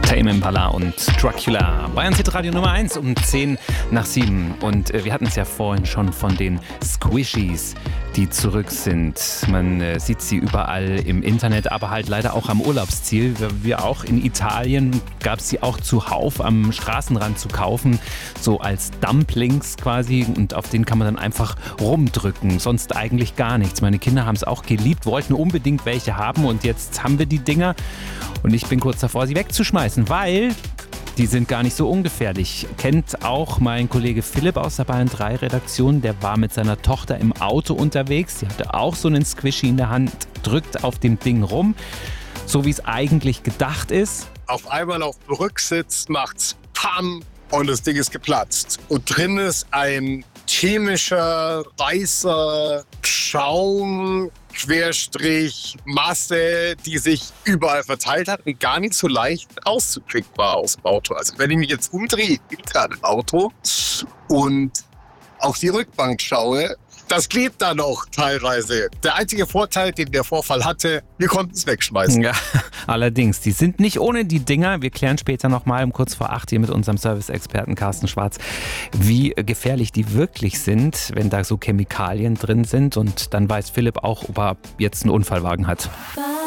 Tame Impala und Dracula. Bayern Hit Radio Nummer 1 um 7:10. Und wir hatten es ja vorhin schon von den Squishies, die zurück sind. Man sieht sie überall im Internet, aber halt leider auch am Urlaubsziel. Wir auch in Italien gab es sie auch zuhauf am Straßenrand zu kaufen, so als Dumplings quasi. Und auf denen kann man dann einfach rumdrücken, sonst eigentlich gar nichts. Meine Kinder haben es auch geliebt, wollten unbedingt welche haben und jetzt haben wir die Dinger. Und ich bin kurz davor, sie wegzuschmeißen, weil die sind gar nicht so ungefährlich. Kennt auch mein Kollege Philipp aus der Bayern 3 Redaktion. Der war mit seiner Tochter im Auto unterwegs. Die hatte auch so einen Squishy in der Hand, drückt auf dem Ding rum, so wie es eigentlich gedacht ist. Auf einmal auf dem Rücksitz macht's Pam und das Ding ist geplatzt. Und drin ist ein chemischer, weißer Schaum, Querstrich, Masse, die sich überall verteilt hat und gar nicht so leicht auszukriegen war aus dem Auto. Also wenn ich mich jetzt umdrehe hinter dem Auto und auf die Rückbank schaue, das klebt da noch teilweise. Der einzige Vorteil, den der Vorfall hatte, wir konnten es wegschmeißen. Ja, allerdings, die sind nicht ohne die Dinger. Wir klären später nochmal um kurz vor 8 hier mit unserem Service-Experten Carsten Schwarz, wie gefährlich die wirklich sind, wenn da so Chemikalien drin sind. Und dann weiß Philipp auch, ob er jetzt einen Unfallwagen hat.